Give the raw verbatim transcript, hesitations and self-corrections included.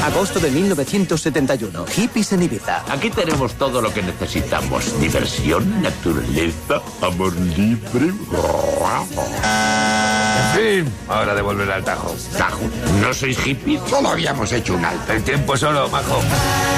Agosto de mil novecientos setenta y uno. Hippies en Ibiza. Aquí tenemos todo lo que necesitamos. Diversión, naturaleza, amor libre. En fin, hora de volver al Tajo. ¿Tajo? ¿No sois hippies? Solo habíamos hecho un alto. El tiempo solo, majo.